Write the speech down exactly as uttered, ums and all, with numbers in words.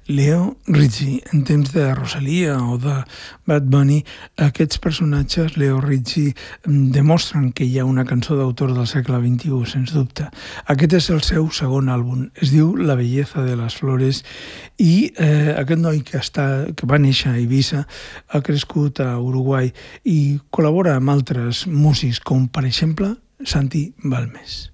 Leo Rizzi, en temps de Rosalia o de Bad Bunny, aquests personatges, Leo Rizzi, demostren que hi ha una cançó d'autor del segle vint-i-u, sens dubte. Aquest és el seu segon àlbum, es diu La belleza de las flores, i eh, aquest noi que, està, que va néixer a Eivissa ha crescut a Uruguai i col·labora amb altres músics, com per exemple Santi Balmes.